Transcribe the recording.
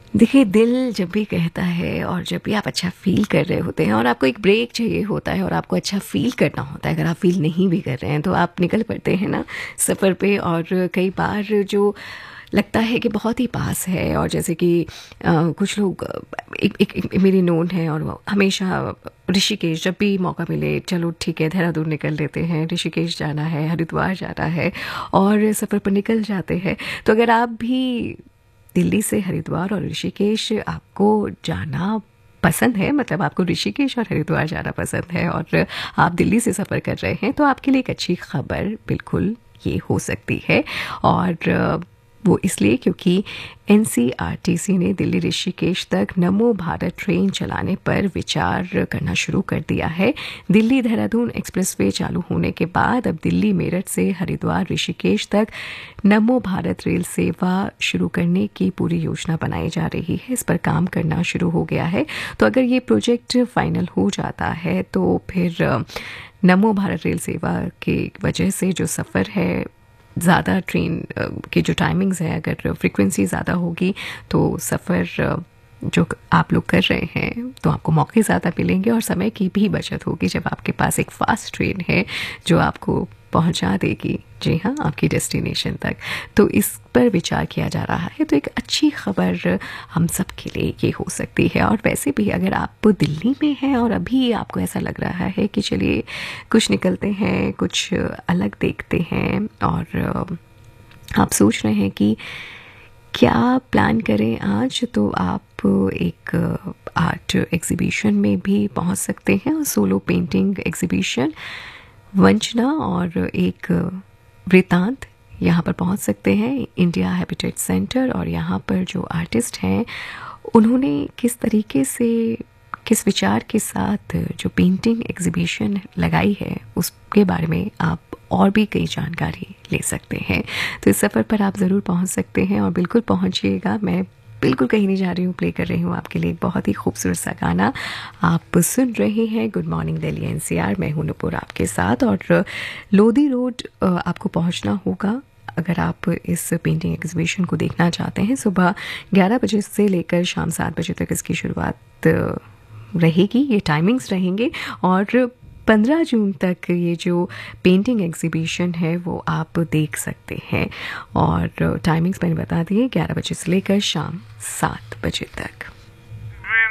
देखिए, दिल जब भी कहता है और जब भी आप अच्छा फ़ील कर रहे होते हैं और आपको एक ब्रेक चाहिए होता है और आपको अच्छा फ़ील करना होता है, अगर आप फ़ील नहीं भी कर रहे हैं तो आप निकल पड़ते हैं ना सफ़र पे। और कई बार जो लगता है कि बहुत ही पास है, और जैसे कि कुछ लोग एक मेरी नोन है और वो हमेशा ऋषिकेश जब भी मौका मिले, चलो ठीक है देहरादून निकल लेते हैं, ऋषिकेश जाना है, हरिद्वार जाना है, और सफ़र पर निकल जाते हैं। तो अगर आप भी दिल्ली से हरिद्वार और ऋषिकेश आपको जाना पसंद है, मतलब आपको ऋषिकेश और हरिद्वार जाना पसंद है और आप दिल्ली से सफ़र कर रहे हैं, तो आपके लिए एक अच्छी खबर बिल्कुल ये हो सकती है। और वो इसलिए क्योंकि एनसीआरटीसी ने दिल्ली ऋषिकेश तक नमो भारत ट्रेन चलाने पर विचार करना शुरू कर दिया है। दिल्ली देहरादून एक्सप्रेसवे चालू होने के बाद अब दिल्ली मेरठ से हरिद्वार ऋषिकेश तक नमो भारत रेल सेवा शुरू करने की पूरी योजना बनाई जा रही है। इस पर काम करना शुरू हो गया है। तो अगर ये प्रोजेक्ट फाइनल हो जाता है तो फिर नमो भारत रेल सेवा की वजह से जो सफ़र है, ज़्यादा ट्रेन की जो टाइमिंग्स है, अगर फ्रीक्वेंसी ज़्यादा होगी तो सफ़र जो आप लोग कर रहे हैं तो आपको मौके ज़्यादा मिलेंगे और समय की भी बचत होगी जब आपके पास एक फ़ास्ट ट्रेन है जो आपको पहुंचा देगी, जी हाँ, आपकी डेस्टिनेशन तक। तो इस पर विचार किया जा रहा है। तो एक अच्छी खबर हम सब के लिए ये हो सकती है। और वैसे भी अगर आप दिल्ली में हैं और अभी आपको ऐसा लग रहा है कि चलिए कुछ निकलते हैं, कुछ अलग देखते हैं, और आप सोच रहे हैं कि क्या प्लान करें आज, तो आप एक आर्ट एग्जीबिशन में भी पहुंच सकते हैं, सोलो पेंटिंग एग्जीबिशन वंचना और एक वृतांत, यहाँ पर पहुंच सकते हैं, इंडिया हैबिटेट सेंटर। और यहाँ पर जो आर्टिस्ट हैं उन्होंने किस तरीके से, किस विचार के साथ जो पेंटिंग एग्जीबिशन लगाई है उसके बारे में आप और भी कई जानकारी ले सकते हैं। तो इस सफ़र पर आप ज़रूर पहुंच सकते हैं और बिल्कुल पहुंचिएगा। मैं बिल्कुल कहीं नहीं जा रही हूँ, प्ले कर रही हूँ आपके लिए एक बहुत ही खूबसूरत सा गाना। आप सुन रहे हैं गुड मॉर्निंग दिल्ली एनसीआर, मैं हूं नुपुर आपके साथ। और लोधी रोड आपको पहुंचना होगा अगर आप इस पेंटिंग एग्जीबिशन को देखना चाहते हैं। सुबह 11 बजे से लेकर शाम 7 बजे तक इसकी शुरुआत रहेगी, ये टाइमिंग्स रहेंगे। और 15 जून तक ये जो पेंटिंग एग्जीबिशन है वो आप देख सकते हैं। और टाइमिंग्स मैंने बता दिए, 11 बजे से लेकर शाम 7 बजे तक।